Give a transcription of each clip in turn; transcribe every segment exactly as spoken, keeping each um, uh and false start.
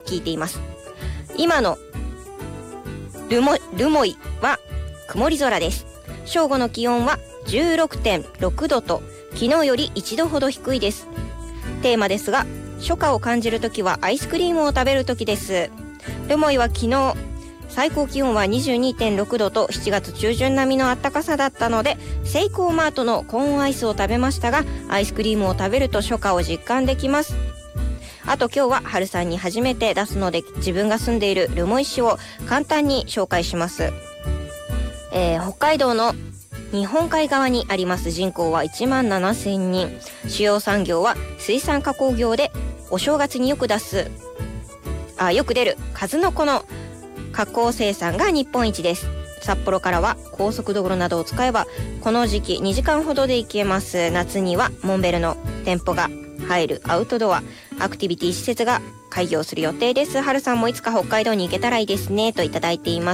聞いています。今のルモ、ルモイは曇り空です。正午の気温は じゅうろくてんろく 度と昨日よりいちどほど低いです。テーマですが、初夏を感じるときはアイスクリームを食べるときです。ルモイは昨日最高気温は にじゅうにてんろく 度としちがつ中旬並みの暖かさだったので、セイコーマートのコーンアイスを食べましたが、アイスクリームを食べると初夏を実感できます。あと今日は春さんに初めて出すので、自分が住んでいる留萌市を簡単に紹介します。えー、北海道の日本海側にあります。人口はいちまんななせんにん。主要産業は水産加工業で、お正月によく出すあよく出る数の子の加工生産が日本一です。札幌からは高速道路などを使えばこの時期にじかんほどで行けます。夏にはモンベルの店舗が入るアウトドアアクティビティ施設が開業する予定です。春さんもいつか北海道に行けたらいいですねといただいています。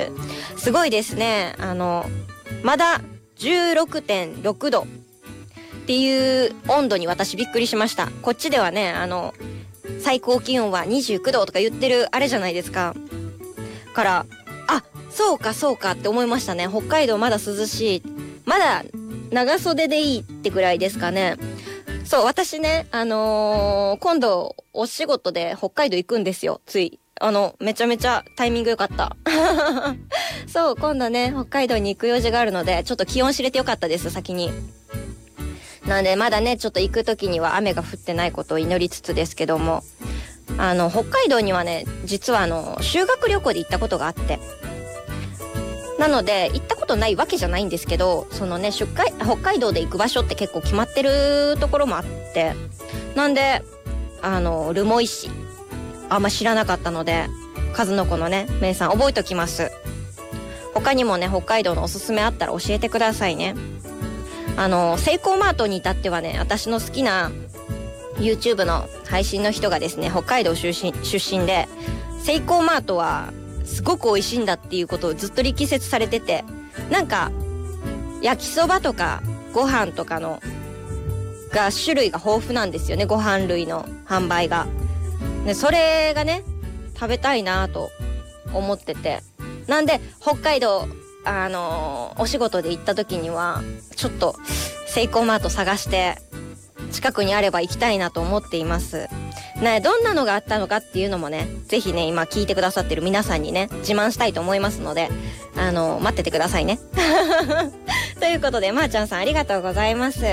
すごいですね。あのまだ じゅうろくてんろく 度っていう温度に私びっくりしました。こっちではね、あの最高気温はにじゅうきゅうどとか言ってるあれじゃないですか。から、あ、そうかそうかって思いましたね。北海道まだ涼しい。まだ長袖でいいってぐらいですかね。そう、私ね、あのー、今度お仕事で北海道行くんですよ。つい。あの、めちゃめちゃタイミング良かった。そう、今度ね、北海道に行く用事があるので、ちょっと気温知れてよかったです、先に。なんで、まだね、ちょっと行く時には雨が降ってないことを祈りつつですけども、あの、北海道にはね、実はあの、修学旅行で行ったことがあって。なので、行ったことないわけじゃないんですけど、そのね、出海、北海道で行く場所って結構決まってるところもあって、なんで、あの、留萌市、あんま知らなかったので、数の子のね、名産覚えときます。他にもね、北海道のおすすめあったら教えてくださいね。あの、セイコーマートに至ってはね、私の好きな YouTube の配信の人がですね、北海道出身、出身で、セイコーマートはすごく美味しいんだっていうことをずっと力説されてて、なんか、焼きそばとかご飯とかの、が種類が豊富なんですよね、ご飯類の販売が。で、それがね、食べたいなと思ってて。なんで、北海道、あのー、お仕事で行った時には、ちょっと、セイコーマート探して、近くにあれば行きたいなと思っています。ね、どんなのがあったのかっていうのもね、ぜひね、今聞いてくださってる皆さんにね、自慢したいと思いますので、あのー、待っててくださいね。ということで、まーちゃんさんありがとうございます。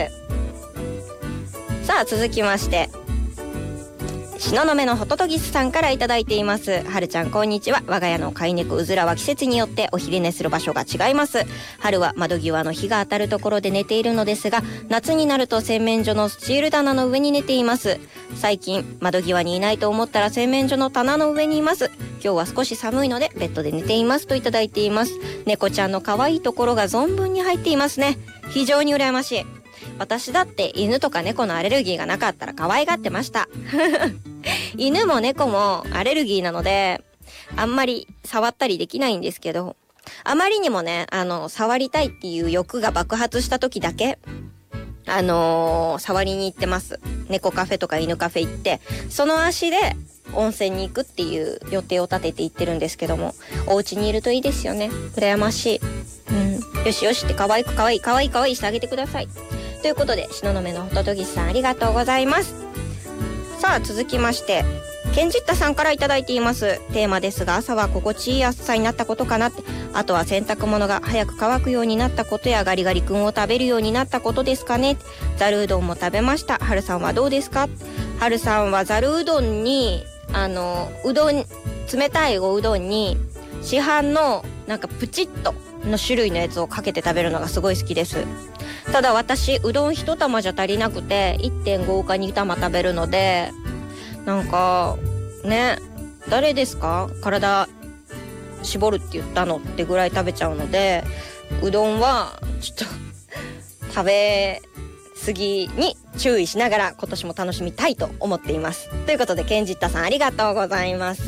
さあ、続きまして、東雲のホトトギスさんからいただいています。はるちゃんこんにちは。我が家の飼い猫うずらは季節によってお昼寝する場所が違います。春は窓際の日が当たるところで寝ているのですが、夏になると洗面所のスチール棚の上に寝ています。最近窓際にいないと思ったら洗面所の棚の上にいます。今日は少し寒いのでベッドで寝ていますといただいています。猫ちゃんの可愛いところが存分に入っていますね。非常に羨ましい。私だって犬とか猫のアレルギーがなかったら可愛がってました。犬も猫もアレルギーなので、あんまり触ったりできないんですけど、あまりにもね、あの、触りたいっていう欲が爆発した時だけ、あのー、触りに行ってます。猫カフェとか犬カフェ行って、その足で温泉に行くっていう予定を立てて行ってるんですけども、お家にいるといいですよね。羨ましい。うん。よしよしって可愛く可愛い可愛い可愛いしてあげてください。ということで、東雲のホトトギスさんありがとうございます。さあ、続きまして、ケンジッタさんからいただいています。テーマですが、朝は心地いい暑さになったことかなって、あとは洗濯物が早く乾くようになったことやガリガリ君を食べるようになったことですかね。ざるうどんも食べました。はるさんはどうですか。はるさんはざるうどんに、あの、うどん、冷たいおうどんに、市販のなんかプチッとの種類のやつをかけて食べるのがすごい好きです。ただ私、うどん一玉じゃ足りなくて いってんご かに玉食べるので、なんかね、誰ですか体絞るって言ったのってぐらい食べちゃうので、うどんはちょっと食べ過ぎに注意しながら今年も楽しみたいと思っています。ということで、ケンジッタさんありがとうございます。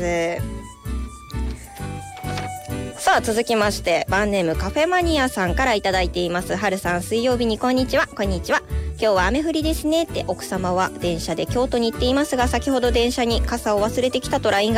さあ、続きまして、バンネームカフェマニアさんからいただいています。はるさん、水曜日にこんにちは。こんにちは。今日は雨降りですねって、奥様は電車で京都に行っていますが、先ほど電車に傘を忘れてきたと ライン が